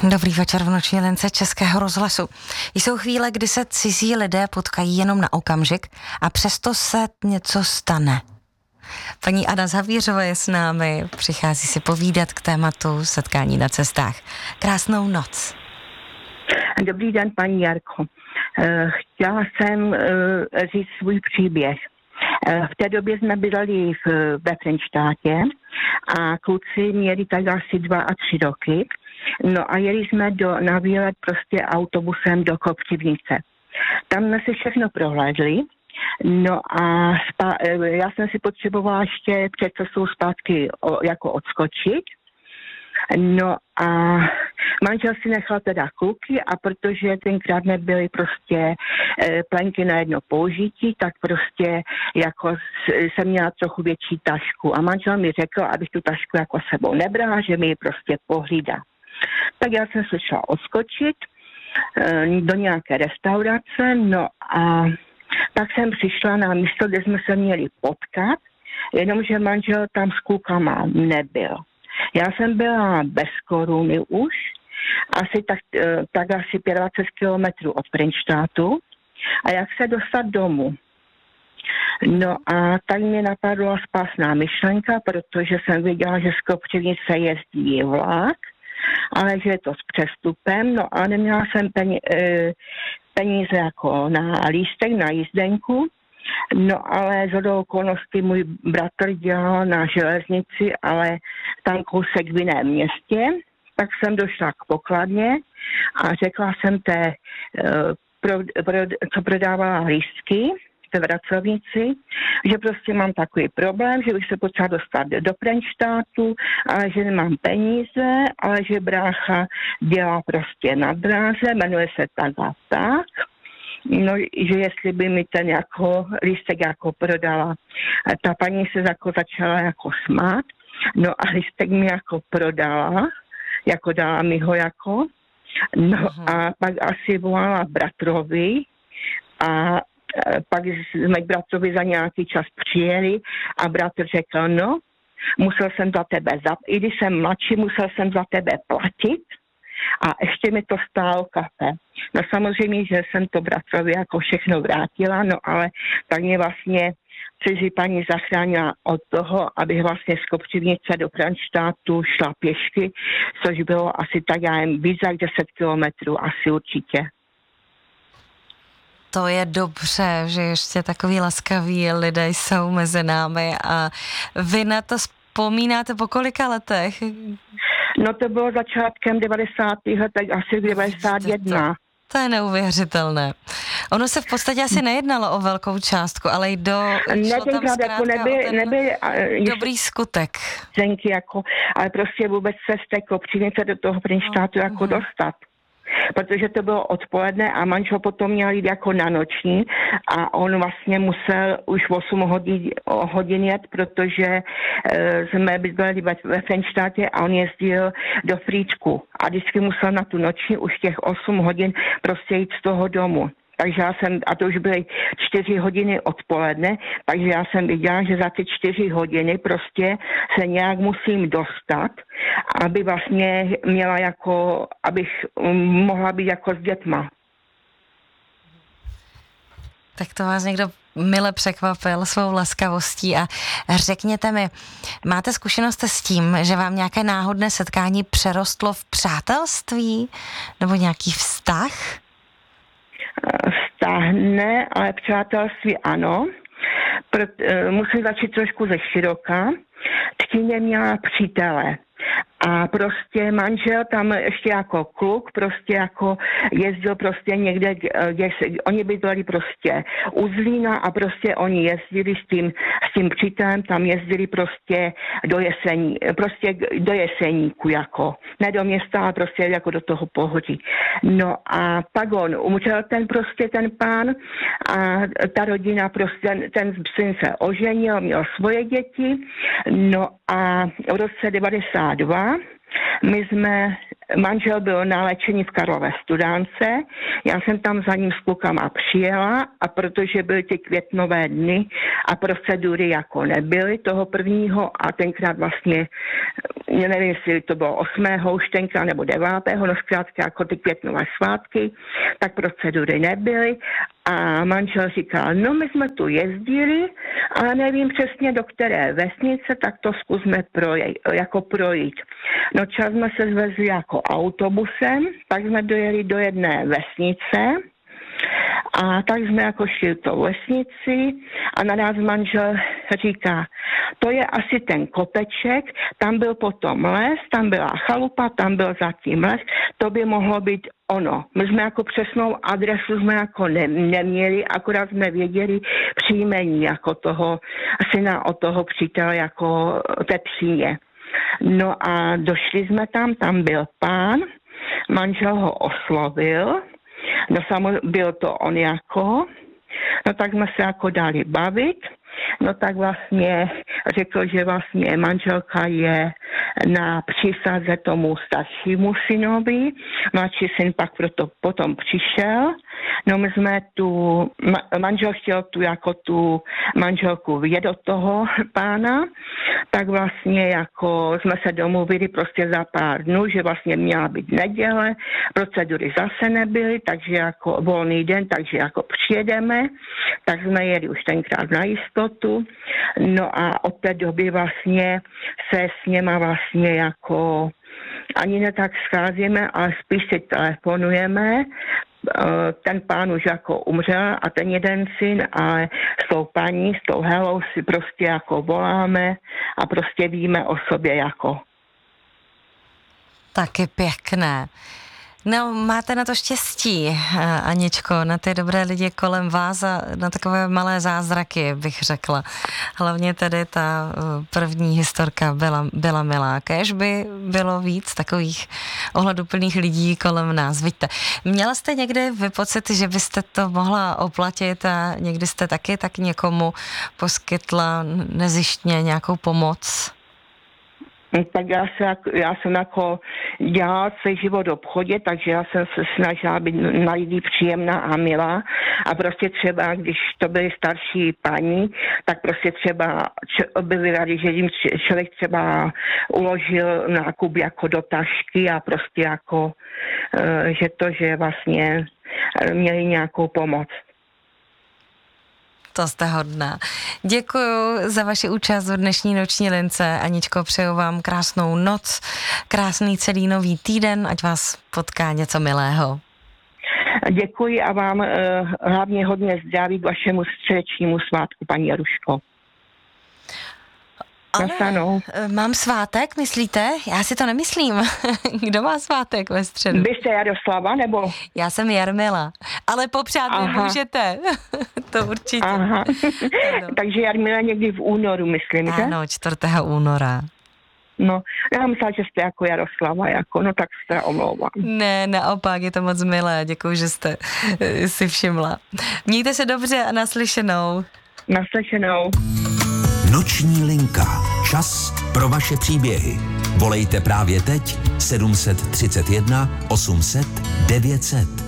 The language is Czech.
Dobrý večer v noční lince Českého rozhlasu. Jsou chvíle, kdy se cizí lidé potkají jenom na okamžik a přesto se něco stane. Paní Anna Zavířová je s námi, přichází si povídat k tématu setkání na cestách. Krásnou noc. Dobrý den, paní Jarko. Chtěla jsem říct svůj příběh. V té době jsme bydleli ve Frenštátě a kluci měli tak asi 2 a 3 roky. No a jeli jsme na výlet prostě autobusem do Kopřivnice. Tam jsme si všechno prohlédli. No a já jsem si potřebovala ještě před cestou zpátky jako odskočit. No a manžel si nechal teda kluky a protože tenkrát nebyly prostě plenky na jedno použití, tak prostě jako jsem měla trochu větší tašku a manžel mi řekl, abych tu tašku jako sebou nebrala, že mi ji prostě pohlídá. Tak já jsem se šla odskočit do nějaké restaurace, no a tak jsem přišla na místo, kde jsme se měli potkat, jenomže manžel tam s klukama nebyl. Já jsem byla bez koruny už, asi 25 kilometrů od Frenštátu a jak se dostat domů. No a tak mě napadla spásná myšlenka, protože jsem viděla, že z Kopřivnice jezdí vlak, ale že je to s přestupem, no a neměla jsem peníze jako na lístek, na jízdenku, no ale shodou okolností můj bratr dělal na železnici, ale tam kousek v jiném městě, tak jsem došla k pokladně a řekla jsem té, co prodávala lístky, té vracovnici, že prostě mám takový problém, že bych se potřeba dostat do Frenštátu, ale že nemám peníze, ale že brácha dělá prostě na dráze, jmenuje se tak a tak. No, že jestli by mi ten jako lístek jako prodala. Ta paní se jako začala jako smát, no a lístek mi jako prodala, jako dala mi ho jako. No a pak asi volala bratrovi a pak jsme k bratrovi za nějaký čas přijeli a bratr řekl, no, musel jsem za tebe, i když jsem mladší, musel jsem za tebe platit a ještě mi to stálo kafe. No samozřejmě, že jsem to bratrovi jako všechno vrátila, no ale tak mě vlastně cizí paní zachránila od toho, abych vlastně z Kopřivnice do Frenštátu šla pěšky, což bylo asi tak, já jen víc jak 10 kilometrů, asi určitě. To je dobře, že ještě takový laskaví lidé jsou mezi námi a vy na to vzpomínáte po kolika letech? No to bylo začátkem 90. let, tak asi 91. To je neuvěřitelné. Ono se v podstatě asi nejednalo o velkou částku, ale i šlo tam zkrátka dobrý skutek. Ženky jako, ale prostě vůbec se z té Kopřivnice do toho Frenštátu jako dostat. Protože to bylo odpoledne a manžel potom měl jít jako na noční a on vlastně musel už 8 hodin jet, protože jsme byli ve Frenštátě a on jezdil do Frýčku a vždycky musel na tu noční už těch 8 hodin prostě jít z toho domu. Takže a to už byly 4 hodiny odpoledne, takže já jsem viděla, že za ty 4 hodiny prostě se nějak musím dostat, aby vlastně měla jako, abych mohla být jako s dětma. Tak to vás někdo mile překvapil svou laskavostí a řekněte mi, máte zkušenost s tím, že vám nějaké náhodné setkání přerostlo v přátelství nebo nějaký vztah? Vztah ne, ale přátelství ano. Musím začít trošku ze široka. Tchýně měla přítele. A prostě manžel tam ještě jako kluk prostě jako jezdil prostě někde, oni bydleli prostě u Zlína a prostě oni jezdili s tím přítelem, tam jezdili prostě do Jeseníku jako, ne do města, ale prostě jako do toho pohodí. No a pak on umřel ten pán a ta rodina prostě, ten syn se oženil, měl svoje děti, no a v roce 92 my jsme manžel byl na léčení v Karlové Studánce, já jsem tam za ním s klukama přijela a protože byly ty květnové dny a procedury jako nebyly toho prvního a tenkrát vlastně, já nevím, jestli to bylo 8. houštenka nebo 9. no zkrátka jako ty květnové svátky, tak procedury nebyly a manžel říkal, no my jsme tu jezdili, ale nevím přesně do které vesnice, tak to zkusme projít. No čas jsme se zvezli jako autobusem, tak jsme dojeli do jedné vesnice a tak jsme jako šli tou vesnici a na nás manžel říká, to je asi ten kopeček, tam byl potom les, tam byla chalupa, tam byl zatím les, to by mohlo být ono. My jsme jako přesnou adresu jsme jako neměli, akorát jsme věděli příjmení jako toho syna od toho přítele jako Tetříně. No a došli jsme tam byl pán, manžel ho oslovil, no samozřejmě byl to on jako, no tak jsme se jako dali bavit, no tak vlastně řekl, že vlastně manželka je na přísaze tomu staršímu synovi, mladší syn pak proto potom přišel, no my jsme manžel chtěl tu manželku vidět od toho pána, tak vlastně jako jsme se domluvili prostě za pár dnů, že vlastně měla být neděle, procedury zase nebyly, takže jako volný den, takže jako přijedeme, tak jsme jeli už tenkrát na jistotu, no a od té doby vlastně se s něma vlastně jako ani ne tak scházíme, ale spíš si telefonujeme. Ten pán už jako umřel a ten jeden syn, ale s tou paní, s tou Helou si prostě jako voláme a prostě víme o sobě jako. Taky pěkné. No, máte na to štěstí, Aničko, na ty dobré lidi kolem vás a na takové malé zázraky, bych řekla. Hlavně tedy ta první historka byla milá. Kéž by bylo víc takových ohleduplných lidí kolem nás. Vidíte, měla jste někdy vy pocit, že byste to mohla oplatit a někdy jste taky tak někomu poskytla nezištně nějakou pomoc? Tak já jsem jako dělala celý život v obchodě, takže já jsem se snažila být na lidi příjemná a milá a prostě třeba, když to byly starší paní, tak prostě třeba byli rádi, že jim člověk třeba uložil nákup jako do tašky a prostě jako, že vlastně měli nějakou pomoc. To jste hodná. Děkuju za vaši účast v dnešní noční lince. Aničko, přeju vám krásnou noc, krásný celý nový týden, ať vás potká něco milého. Děkuji a vám hlavně hodně zdraví k vašemu středečnímu svátku, paní Jaruško. Ale mám svátek, myslíte? Já si to nemyslím. Kdo má svátek ve středu? Vy jste Jaroslava, nebo? Já jsem Jarmila, ale popřát mi můžete. To určitě. Aha. Takže Jarmila někdy v únoru, myslím, že? Ano, 4. února. No, já myslela, že jste jako Jaroslava, no tak se omlouvám. Ne, naopak, je to moc milé, děkuji, že jste si všimla. Mějte se dobře a naslyšenou. Naslyšenou. Noční linka. Čas pro vaše příběhy. Volejte právě teď 731 800 900.